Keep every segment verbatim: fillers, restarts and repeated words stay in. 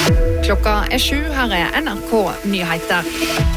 Klokka er sju, her er N R K-nyheter.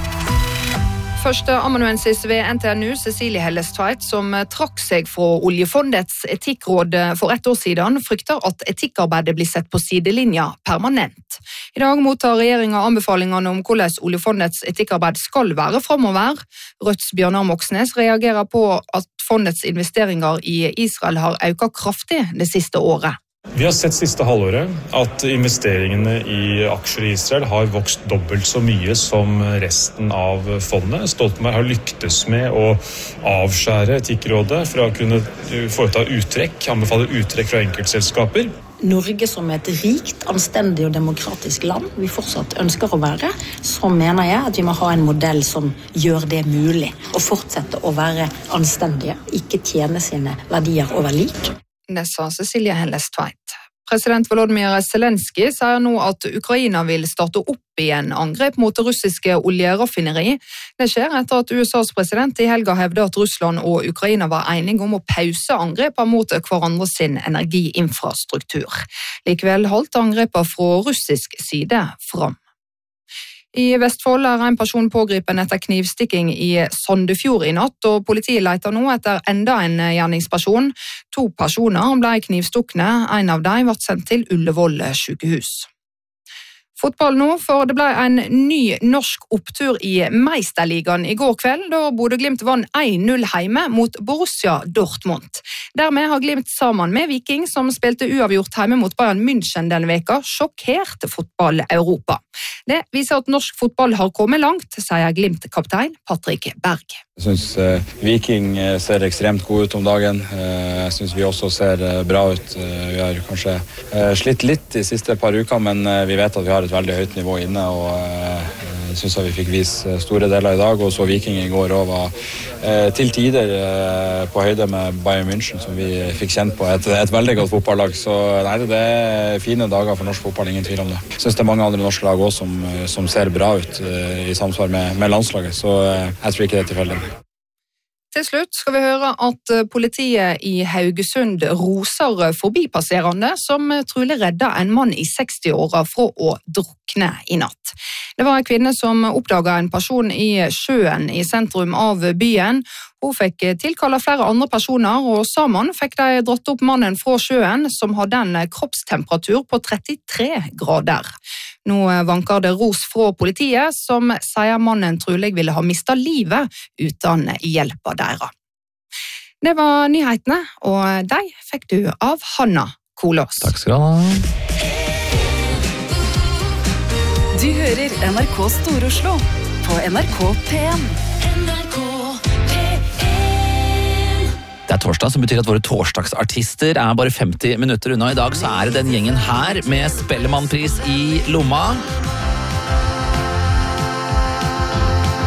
Første amanuensis ved N T N U, Cecilie Hellestveit, som trakk seg fra Oljefondets etikkråd for ett år siden, frykter at etikkarbeidet blir sett på sidelinja permanent. I dag mottar regjeringen anbefalingene om hvordan Oljefondets etikkarbeid skal være fremover. Rødts Bjørnar Moxnes reagerer på at fondets investeringer i Israel har økt kraftig det siste året. Vi har sett siste halvåret at investeringene i aksjer i Israel har vokst dobbelt så mye som resten av fondet. Stoltenberg har lyktes med å avskjære etikkrådet fra å kunne foreta uttrekk, anbefale uttrekk fra enkeltselskaper. Norge som et rikt, anstendig og demokratisk land vi fortsatt ønsker å være, så mener jeg at vi må ha en modell som gjør det mulig å fortsette å være anstendige, ikke tjene sine verdier over lik. Det sa Cecilie Hellestveit. President Volodymyr Zelensky sier nå at Ukraina vil starte opp igjen angrep mot det russiske oljeraffineri. Det skjer etter at U S A's president i helga hevdet at Russland og Ukraina var enige om å pause angrepene mot hverandre sin energiinfrastruktur. Likevel holdt angrepene fra russisk side fram. I Vestfold er en person pågripen etter knivstikking i Sandefjord i natt, og politiet leter nå etter enda en gjerningsperson. To personer ble knivstukne, en av dem ble sendt til Ullevål sykehus. Fotball nå, for det ble en ny norsk opptur i Meisterligaen i går kveld, da Bodø-Glimt vant én null hjemme mot Borussia Dortmund. Dermed har Glimt sammen med Viking, som spilte uavgjort hjemme mot Bayern München denne veka, sjokkert fotball-Europa. Det viser at norsk fotball har kommet langt, sier Glimt-kaptein Patrick Berg. Jeg synes eh, Viking ser ekstremt god ut om dagen. Eh, jeg synes vi også ser eh, bra ut. Eh, vi har kanskje eh, slitt litt de siste par ukene, men eh, vi vet at vi har et veldig høyt nivå inne, og eh, jeg synes at vi fikk vise store deler i dag, og så Viking i går også var eh, til tider eh, på høyde med Bayern München, som vi fikk kjent på et, et veldig godt fotballag. Så nei, det er fine dager for norsk fotball, ingen tvil om det. Jeg synes det er mange andre norske lag også som, som ser bra ut eh, i samsvar med, med landslaget, så eh, jeg tror ikke det er tilfeldig. Til slutt skal vi høre at politiet i Haugesund roser forbipasserende som trolig redda en mann i seksti-åra fra å drukne i natt. Det var en kvinne som oppdaga en person i sjøen i sentrum av byen. Hun fikk tilkalla flere andre personer, og sammen fikk de dratt opp mannen fra sjøen, som hadde en kroppstemperatur på trettitre grader. Nå vanker det ros fra politiet, som sier mannen trolig ville ha mistet livet uten hjelp av deres. Det var nyhetene, og de fikk du av Hanna Kolås. Takk skal du ha. Du hører N R K Stor-Oslo på N R K P en. Det er torsdag, som betyr at våre torsdagsartister er bare femti minutter unna. I dag så er det den gjengen her med Spellemannpris i lomma.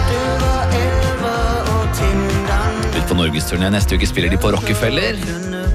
Ut på Norgesturné neste uke spiller de på Rockefeller.